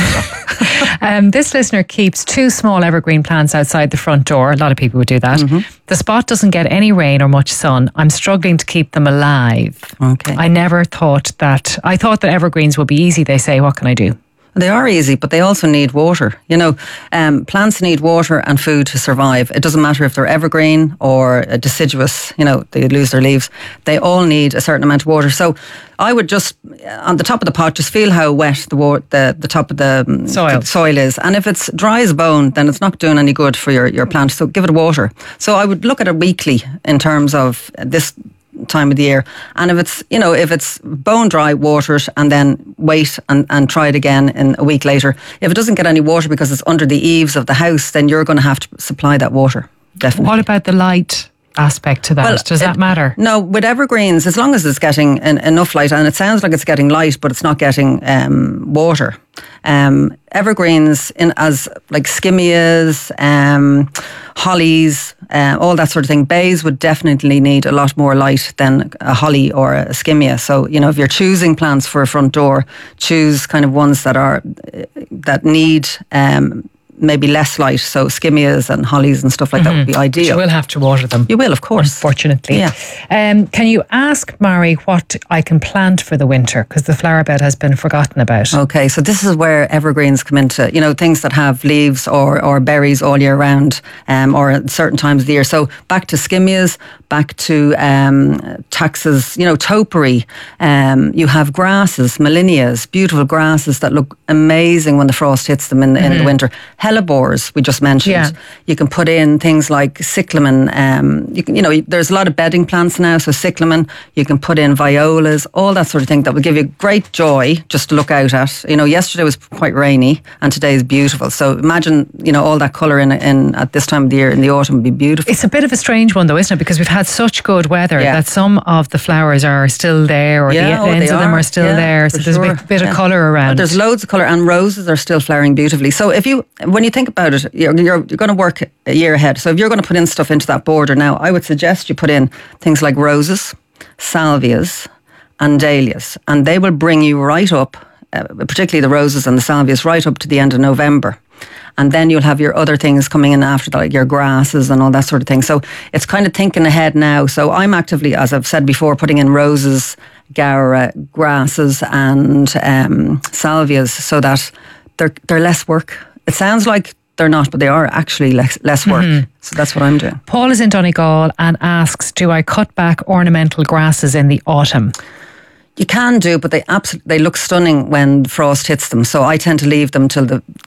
um, this listener keeps two small evergreen plants outside the front door. A lot of people would do that. Mm-hmm. The spot doesn't get any rain or much sun. I'm struggling to keep them alive. Okay. I never thought that. I thought that evergreens would be easy. They say, what can I do? They are easy, but they also need water. You know, um, plants need water and food to survive. It doesn't matter if they're evergreen or deciduous, you know, they lose their leaves. They all need a certain amount of water. So I would just, on the top of the pot, just feel how wet the wa- the, the top of the soil. the soil is. And if it's dry as a bone, then it's not doing any good for your, your plant. So give it water. So I would look at it weekly in terms of this time of the year, and if it's, you know, if it's bone dry, water it and then wait and, and try it again in a week later. If it doesn't get any water because it's under the eaves of the house, then you're going to have to supply that water, definitely. What about the light aspect to that? Well, does that it, matter? No, with evergreens, as long as it's getting en- enough light, and it sounds like it's getting light, but it's not getting um, water. Um, evergreens, in as like skimmias, um, hollies, uh, all that sort of thing. Bays would definitely need a lot more light than a holly or a skimmia. So, you know, if you're choosing plants for a front door, choose kind of ones that are that need um, maybe less light. So skimmias and hollies and stuff like mm-hmm. that would be ideal. But you will have to water them. You will, of course. Unfortunately. Yeah. Um, can you ask Mary what I can plant for the winter? Because the flower bed has been forgotten about. Okay, so this is where evergreens come into, you know, things that have leaves or, or berries all year round, um, or at certain times of the year. So back to skimmias, back to um, taxus, you know, topiary. Um, you have grasses, Malinias, beautiful grasses that look amazing when the frost hits them in, mm-hmm. in the winter. Hellebores, we just mentioned. Yeah. You can put in things like cyclamen. Um, you can, you know, there's a lot of bedding plants now, so cyclamen. You can put in violas, all that sort of thing that will give you great joy just to look out at. You know, yesterday was quite rainy and today is beautiful. So imagine, you know, all that colour in, in at this time of the year in the autumn would be beautiful. It's a bit of a strange one though, isn't it? Because we've had such good weather yeah. that some of the flowers are still there, or yeah, the oh, ends of them are, are still yeah, there. So there's sure. a bit, bit yeah. of colour around. But there's loads of colour, and roses are still flowering beautifully. So if you, when you think about it, you're, you're, you're going to work a year ahead. So if you're going to put in stuff into that border now, I would suggest you put in things like roses, salvias and dahlias, and they will bring you right up, uh, particularly the roses and the salvias, right up to the end of November. And then you'll have your other things coming in after that, like your grasses and all that sort of thing. So it's kind of thinking ahead now. So I'm actively, as I've said before, putting in roses, gaura, grasses and um, salvias so that they're they're less work. It sounds like they're not, but they are actually less, less work. Mm-hmm. So that's what I'm doing. Paul is in Donegal and asks, do I cut back ornamental grasses in the autumn? You can do, but they absolutely they look stunning when the frost hits them. So I tend to leave them till the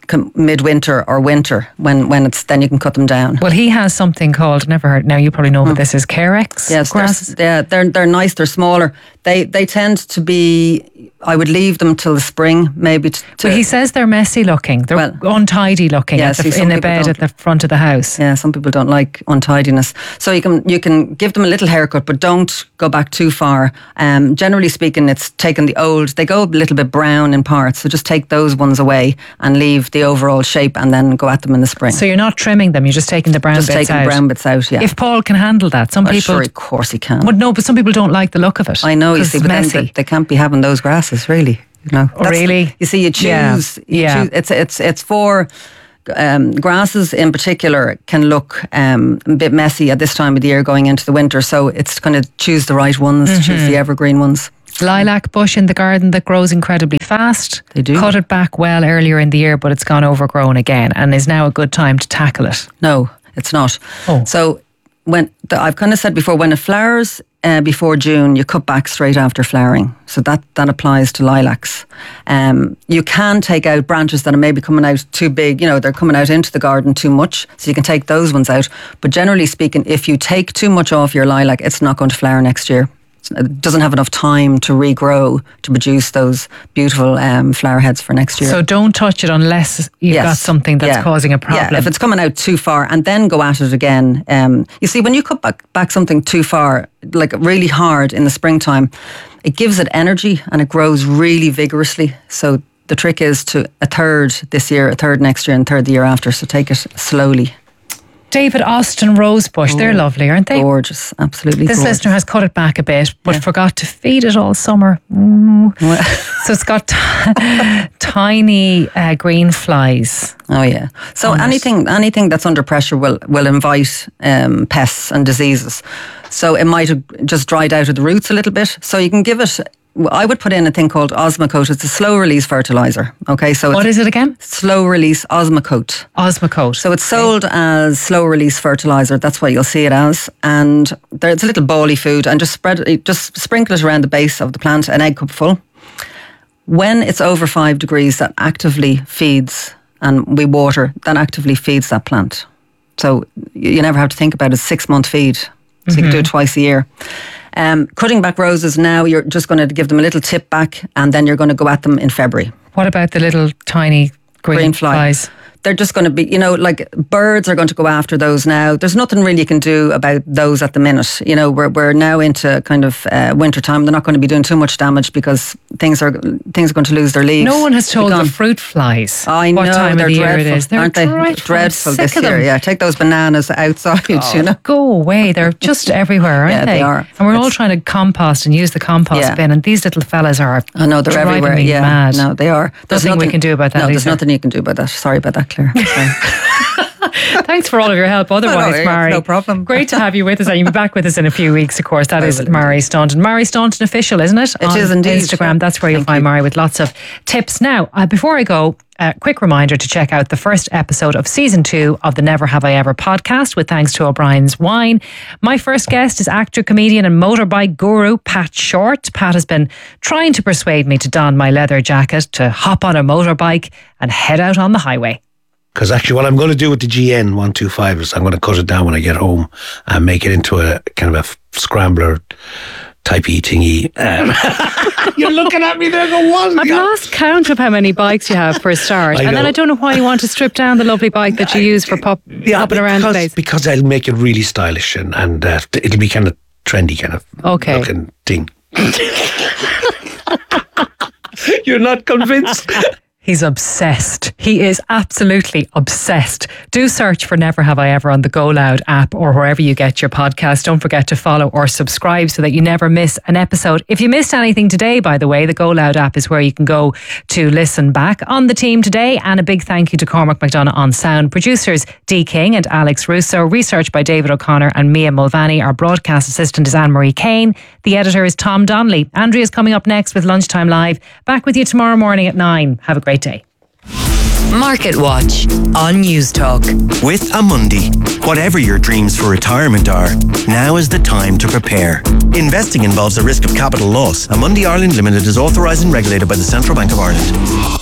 com- midwinter or winter when, when it's then you can cut them down. Well, he has something called, never heard, now you probably know what this is, Carex Yes, grass. they're, yeah, they're they're nice. They're smaller. They they tend to be. I would leave them till the spring, maybe. To, Well, he says they're messy looking. They're untidy looking yeah, at the, see, some in a people bed don't. at the front of the house. Yeah, some people don't like untidiness. So you can you can give them a little haircut, but don't go back too far. Um, generally speaking, it's taking the old. They go a little bit brown in parts, so just take those ones away and leave the overall shape, and then go at them in the spring. So you're not trimming them, you're just taking the brown just bits taking out. brown bits out. Yeah. If Paul can handle that, some Well, people. sure, of course he can. Well, no, but some people don't like the look of it. I know, you 'cause see, it's but then messy. they, they can't be having those grasses, really. You know, Oh, really? You see, you Yeah. choose. You Yeah. choose it's it's it's for. Um, grasses in particular can look um, a bit messy at this time of the year going into the winter, so it's kind of choose the right ones, Mhm. choose the evergreen ones. Lilac bush in the garden that grows incredibly fast. They do. Cut it back well earlier in the year, but it's gone overgrown again and is now a good time to tackle it. No, it's not. Oh. So when the, I've kind of said before, when it flowers uh, before June, you cut back straight after flowering. So that, that applies to lilacs. Um, you can take out branches that are maybe coming out too big. You know, they're coming out into the garden too much. So you can take those ones out. But generally speaking, if you take too much off your lilac, it's not going to flower next year. It doesn't have enough time to regrow to produce those beautiful um, flower heads for next year. So don't touch it unless you've Yes. got something that's Yeah. causing a problem. Yeah, if it's coming out too far, and then go at it again. Um, you see, when you cut back, back something too far, like really hard in the springtime, it gives it energy and it grows really vigorously. So the trick is to a third this year, a third next year, and a third the year after. So take it slowly. David Austin Rosebush, they're lovely, aren't they? Gorgeous, absolutely This gorgeous. listener has cut it back a bit, but forgot to feed it all summer. Mm. So it's got t- tiny uh, green flies. Oh yeah. So on it. anything anything that's under pressure will will invite um, pests and diseases. So it might have just dried out of the roots a little bit. So you can give it. I would put in a thing called Osmocote. It's a slow release fertilizer. Okay, so What it's is it again? slow release Osmocote. Osmocote. So it's sold as slow release fertilizer. That's what you'll see it as. And there, it's a little bally food, and just spread it, just sprinkle it around the base of the plant, an egg cup full. When it's over five degrees, that actively feeds, and we water, that actively feeds that plant. So you never have to think about it. Six month feed. So you can do it twice a year. Um, cutting back roses now, you're just going to give them a little tip back, and then you're going to go at them in February. What about the little tiny green, Green fly. flies? They're just going to be, you know, like birds are going to go after those now. There's nothing really you can do about those at the minute. You know, we're we're now into kind of uh, winter time. They're not going to be doing too much damage because things are things are going to lose their leaves. No one has told Be the gone. fruit flies I what know, time they're of the year dreadful, it is. They're aren't they? dreadful, Dreadful I'm this sick of year. them. Yeah, take those bananas outside. you know, Go away. They're just everywhere, aren't Yeah, they? they are. And we're all trying to compost and use the compost Yeah. bin, and these little fellas are I know they're driving everywhere. me Yeah, mad. no, they are. Nothing we can do about that No, there's either. nothing you can do about that. Sorry about that, Claire. Sorry. Thanks for all of your help. Otherwise, no, Mary, no problem. Great to have you with us, and you'll be back with us in a few weeks. Of course, that I is will Mary Staunton. Mary Staunton official, isn't it? It On is indeed, Instagram. yeah. That's where you'll find Mary with lots of tips. Now, uh, before I go, a quick reminder to check out the first episode of season two of the Never Have I Ever podcast with thanks to O'Brien's Wine. My first guest is actor, comedian and motorbike guru Pat Short. Pat has been trying to persuade me to don my leather jacket, to hop on a motorbike and head out on the highway. Because actually what I'm going to do with the G N one twenty-five is I'm going to cut it down when I get home and make it into a kind of a f- scrambler typey thingy. Um, you're looking at me there go, what? I've lost count of how many bikes you have for a start. I And then know. I don't know why you want to strip down the lovely bike that you use for pop, Yeah, popping around the because, place. because I'll make it really stylish and, and uh, it'll be kind of trendy kind of Okay. looking thing. You're not convinced? He's obsessed. He is absolutely obsessed. Do search for Never Have I Ever on the Go Loud app or wherever you get your podcast. Don't forget to follow or subscribe so that you never miss an episode. If you missed anything today, by the way, the Go Loud app is where you can go to listen back. On the team today, and a big thank you to Cormac McDonough on sound. Producers Dee King and Alex Russo. Research by David O'Connor and Mia Mulvaney. Our broadcast assistant is Anne-Marie Kane. The editor is Tom Donnelly. Andrea's coming up next with Lunchtime Live. Back with you tomorrow morning at nine. Have a great day. Market Watch on News Talk. With Amundi, whatever your dreams for retirement are, now is the time to prepare. Investing involves a risk of capital loss. Amundi Ireland Limited is authorised and regulated by the Central Bank of Ireland.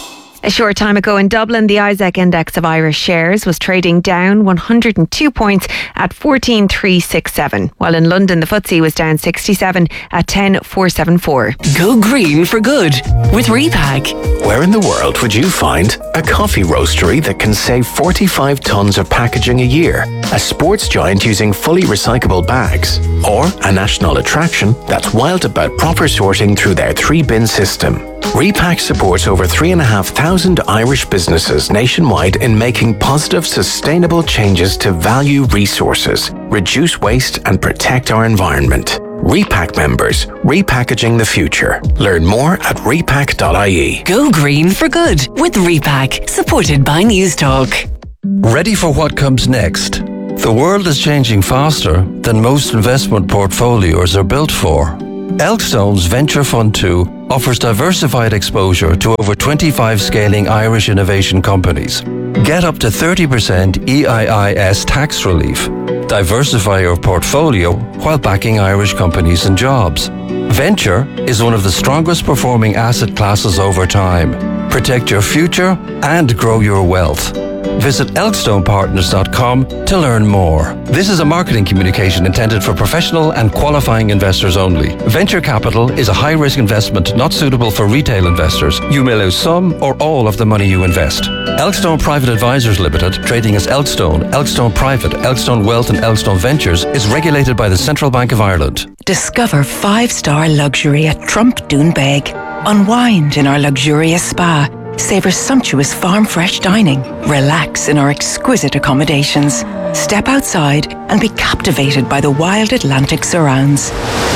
A short time ago in Dublin, the Isaac Index of Irish shares was trading down one hundred two points at fourteen thousand three hundred sixty-seven, while in London the F T S E was down sixty-seven at ten thousand four hundred seventy-four. Go green for good with Repack. Where in the world would you find a coffee roastery that can save forty-five tonnes of packaging a year, a sports giant using fully recyclable bags, or a national attraction that's wild about proper sorting through their three-bin system? Repack supports over three and a half thousand Irish businesses nationwide in making positive, sustainable changes to value resources, reduce waste and protect our environment. Repack members, repackaging the future. Learn more at repack dot I E. Go green for good with Repack, supported by News Talk. Ready for what comes next? The world is changing faster than most investment portfolios are built for. Elkstone's Venture Fund two offers diversified exposure to over twenty-five scaling Irish innovation companies. Get up to thirty percent E I I S tax relief. Diversify your portfolio while backing Irish companies and jobs. Venture is one of the strongest performing asset classes over time. Protect your future and grow your wealth. Visit elkstone partners dot com to learn more. This is a marketing communication intended for professional and qualifying investors only. Venture capital is a high-risk investment not suitable for retail investors. You may lose some or all of the money you invest. Elkstone Private Advisors Limited, trading as Elkstone, Elkstone Private, Elkstone Wealth and Elkstone Ventures, is regulated by the Central Bank of Ireland. Discover five-star luxury at Trump Doonbeg. Unwind in our luxurious spa. Savour sumptuous farm-fresh dining. Relax in our exquisite accommodations. Step outside and be captivated by the wild Atlantic surrounds.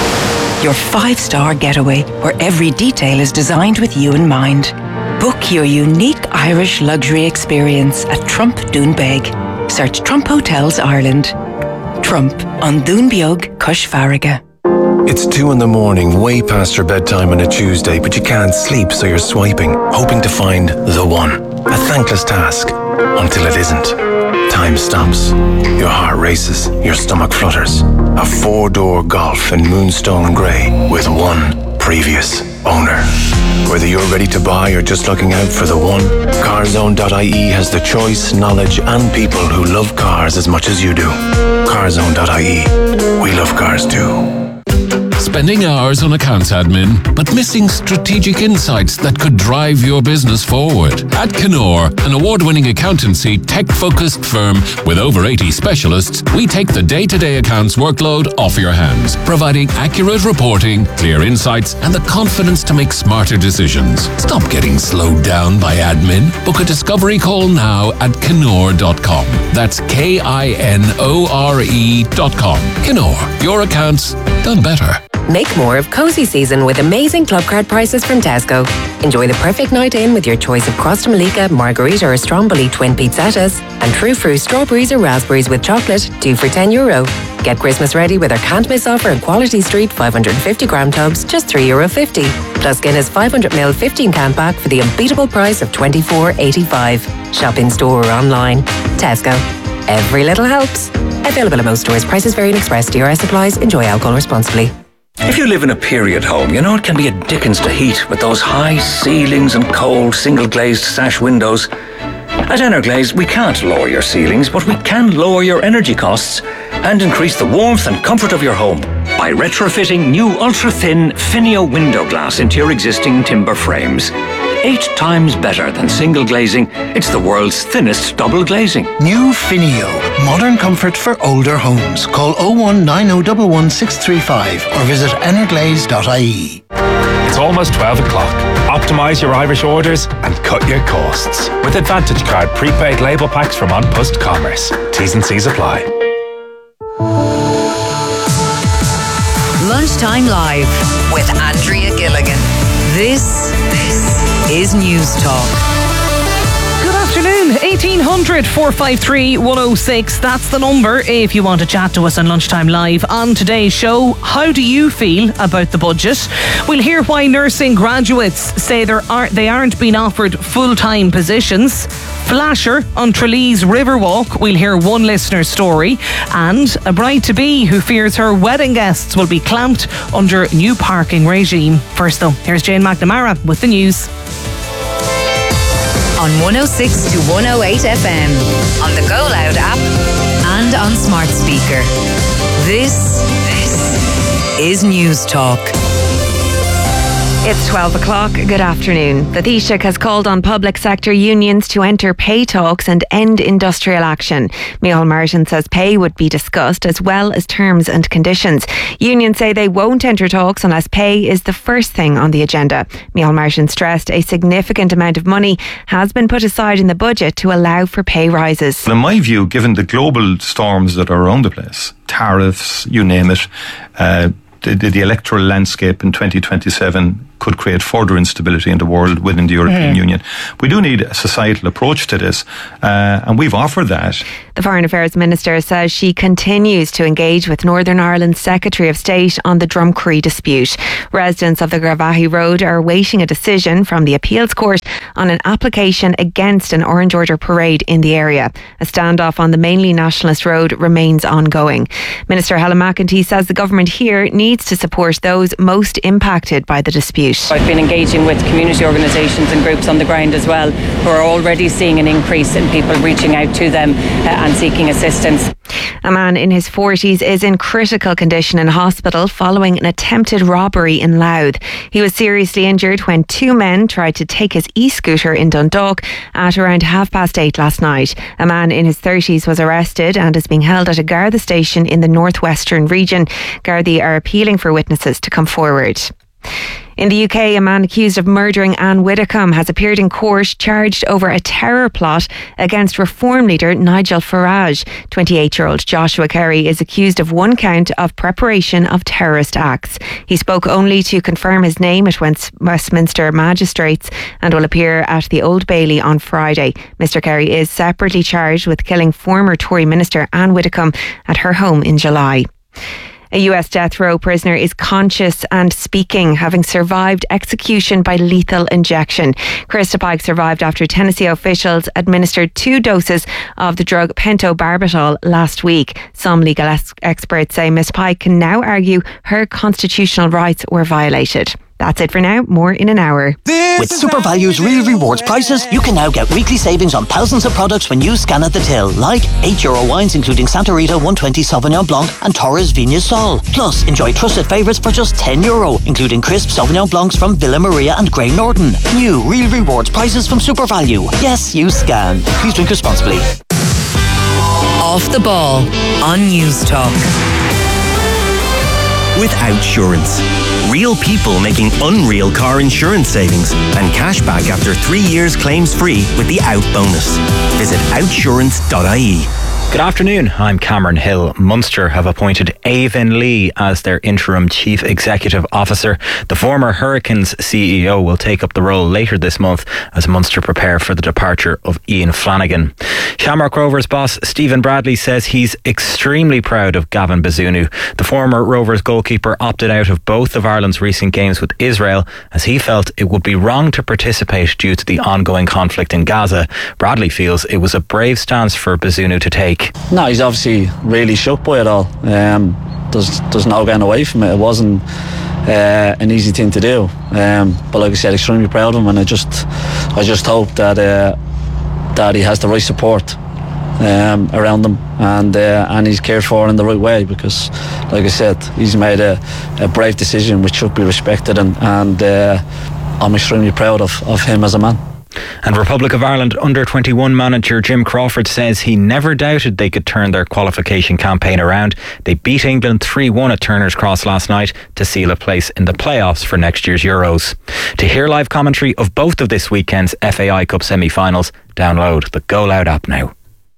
Your five-star getaway where every detail is designed with you in mind. Book your unique Irish luxury experience at Trump Doonbeg. Search Trump Hotels Ireland. Trump on Doonbeog, Cush Farraga. It's two in the morning, way past your bedtime on a Tuesday, but you can't sleep, so you're swiping, hoping to find the one. A thankless task, until it isn't. Time stops. Your heart races, your stomach flutters. A four-door Golf in Moonstone Grey with one previous owner. Whether you're ready to buy or just looking out for the one, carzone dot I E has the choice, knowledge and people who love cars as much as you do. carzone dot I E. We love cars too. Spending hours on accounts admin, but missing strategic insights that could drive your business forward. At Kenor, an award-winning accountancy, tech-focused firm with over eighty specialists, we take the day-to-day accounts workload off your hands, providing accurate reporting, clear insights, and the confidence to make smarter decisions. Stop getting slowed down by admin. Book a discovery call now at kenor dot com. That's K I N O R E dot com. Kenor, your accounts done better. Make more of cozy season with amazing club card prices from Tesco. Enjoy the perfect night in with your choice of Costa Malika, Margarita or Stromboli twin pizzettas and True Fruit strawberries or raspberries with chocolate, two for ten euro. Get Christmas ready with our can't miss offer in Quality Street five hundred fifty gram tubs, just three euro fifty. Plus Guinness five hundred milliliter fifteen can pack for the unbeatable price of twenty-four eighty-five. Shop in store or online. Tesco. Every little helps. Available at most stores. Prices vary in Express. D R S applies. Enjoy alcohol responsibly. If you live in a period home, you know it can be a dickens to heat with those high ceilings and cold single-glazed sash windows. At Energlaze, we can't lower your ceilings, but we can lower your energy costs and increase the warmth and comfort of your home by retrofitting new ultra-thin Finio window glass into your existing timber frames. Eight times better than single glazing, it's the world's thinnest double glazing. New Finio. Modern comfort for older homes. Call oh one nine oh one one six three five or visit energlaze dot I E. It's almost twelve o'clock. Optimise your Irish orders and cut your costs with Advantage Card prepaid label packs from On Post Commerce. T's and C's apply. Lunchtime Live with Andrea Gilligan. This, this is News Talk. Good afternoon. eighteen hundred, four five three, one oh six. That's the number if you want to chat to us on Lunchtime Live. On today's show, how do you feel about the budget? We'll hear why nursing graduates say there aren't, they aren't being offered full-time positions. Flasher on Tralee's Riverwalk. We'll hear one listener's story. And a bride-to-be who fears her wedding guests will be clamped under new parking regime. First though, here's Jane McNamara with the news. on one oh six to one oh eight F M, on the Go Loud app and on smart speaker. This, this is News Talk. It's twelve o'clock. Good afternoon. The Taoiseach has called on public sector unions to enter pay talks and end industrial action. Micheál Martin says pay would be discussed as well as terms and conditions. Unions say they won't enter talks unless pay is the first thing on the agenda. Micheál Martin stressed a significant amount of money has been put aside in the budget to allow for pay rises. In my view, given the global storms that are around the place, tariffs, you name it, uh, the, the electoral landscape in twenty twenty-seven could create further instability in the world within the European mm. Union. We do need a societal approach to this, uh, and we've offered that. The Foreign Affairs Minister says she continues to engage with Northern Ireland's Secretary of State on the Drumcree dispute. Residents of the Gravahi Road are awaiting a decision from the Appeals Court on an application against an Orange Order parade in the area. A standoff on the mainly nationalist road remains ongoing. Minister Helen McEntee says the government here needs to support those most impacted by the dispute. I've been engaging with community organisations and groups on the ground as well, who are already seeing an increase in people reaching out to them uh, and seeking assistance. A man in his forties is in critical condition in hospital following an attempted robbery in Louth. He was seriously injured when two men tried to take his e-scooter in Dundalk at around half past eight last night. A man in his thirties was arrested and is being held at a Garda station in the northwestern region. Gardaí are appealing for witnesses to come forward. In the U K, a man accused of murdering Anne Widdecombe has appeared in court charged over a terror plot against Reform leader Nigel Farage. twenty-eight-year-old Joshua Kerry is accused of one count of preparation of terrorist acts. He spoke only to confirm his name at Westminster Magistrates and will appear at the Old Bailey on Friday. Mister Kerry is separately charged with killing former Tory minister Anne Widdecombe at her home in July. A U S death row prisoner is conscious and speaking, having survived execution by lethal injection. Krista Pike survived after Tennessee officials administered two doses of the drug pentobarbital last week. Some legal ex- experts say Miss Pike can now argue her constitutional rights were violated. That's it for now. More in an hour. With SuperValue's Real Rewards prices, you can now get weekly savings on thousands of products when you scan at the till, like eight euro wines including Santa Rita one twenty Sauvignon Blanc and Torres Vigna Sol. Plus, enjoy trusted favourites for just ten euro, including crisp Sauvignon Blancs from Villa Maria and Grey Norton. New Real Rewards prices from SuperValue. Yes, you scan. Please drink responsibly. Off the ball on News Talk. With Outsurance. Real people making unreal car insurance savings and cash back after three years claims free with the Out bonus. Visit outsurance dot I E. Good afternoon, I'm Cameron Hill. Munster have appointed Avon Lee as their interim Chief Executive Officer. The former Hurricanes C E O will take up the role later this month as Munster prepare for the departure of Ian Flanagan. Shamrock Rovers boss Stephen Bradley says he's extremely proud of Gavin Bazunu. The former Rovers goalkeeper opted out of both of Ireland's recent games with Israel as he felt it would be wrong to participate due to the ongoing conflict in Gaza. Bradley feels it was a brave stance for Bazunu to take. No, he's obviously really shook by it all. Um, there's, there's no getting away from it. It wasn't uh, an easy thing to do. Um, but like I said, extremely proud of him, and I just, I just hope that uh, that he has the right support um, around him, and uh, and he's cared for in the right way. Because, like I said, he's made a, a brave decision which should be respected, and and uh, I'm extremely proud of, of him as a man. And Republic of Ireland under twenty-one manager Jim Crawford says he never doubted they could turn their qualification campaign around. They beat England three one at Turner's Cross last night to seal a place in the playoffs for next year's Euros. To hear live commentary of both of this weekend's F A I Cup semi-finals, download the Go Loud app now.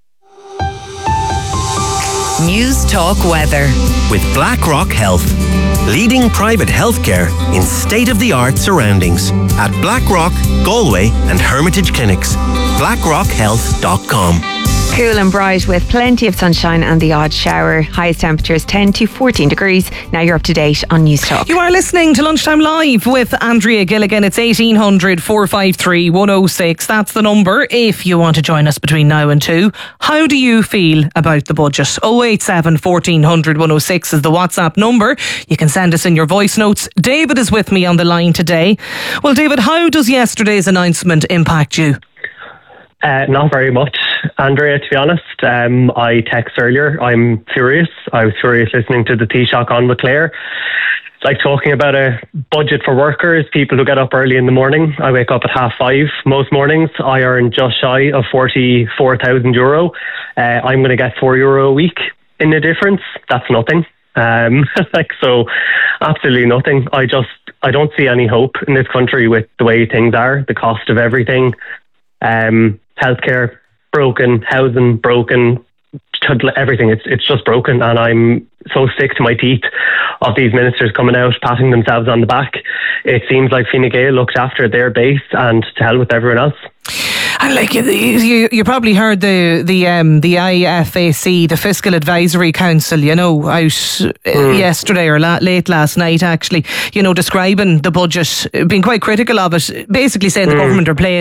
News Talk Weather. With BlackRock Health. Leading private healthcare in state-of-the-art surroundings at BlackRock, Galway and Hermitage Clinics. blackrock health dot com. Cool and bright with plenty of sunshine and the odd shower. Highest temperatures ten to fourteen degrees. Now you're up to date on News Talk. You are listening to Lunchtime Live with Andrea Gilligan. It's eighteen hundred, four five three, one oh six. That's the number if you want to join us between now and two. How do you feel about the budget? oh eight seven, fourteen hundred, one oh six is the WhatsApp number. You can send us in your voice notes. David is with me on the line today. Well, David, how does yesterday's announcement impact you? Uh, not very much, Andrea, to be honest. Um, I text earlier. I'm furious. I was furious listening to the Taoiseach on with Claire. It's like talking about a budget for workers, people who get up early in the morning. I wake up at half five most mornings. I earn just shy of forty-four thousand euro. Uh, I'm going to get four euro a week in the difference. That's nothing. Um, like so, absolutely nothing. I just, I don't see any hope in this country with the way things are, the cost of everything. Um, healthcare broken, housing broken, everything. It's it's just broken, and I'm so sick to my teeth of these ministers coming out patting themselves on the back. It seems like Fine Gael looked after their base, and to hell with everyone else. And like you, you, you probably heard the the um, the I F A C, the Fiscal Advisory Council, you know, out mm. yesterday or la- late last night, actually, you know, describing the budget, being quite critical of it, basically saying mm. the government are playing